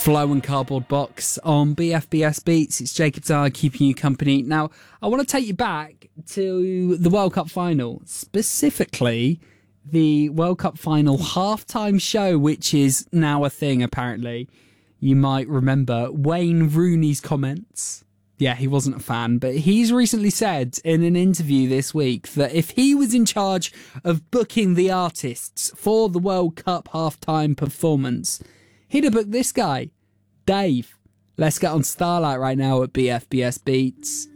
Flow and Cardboard Box on BFBS Beats. It's Jacob Dyer keeping you company. Now, I want to take you back to the World Cup final, specifically the World Cup final halftime show, which is now a thing, apparently. You might remember Wayne Rooney's comments. Yeah, he wasn't a fan, but he's recently said in an interview this week that if he was in charge of booking the artists for the World Cup halftime performance, he'd have booked this guy, Dave. Let's get on Starlight right now at BFBS Beats.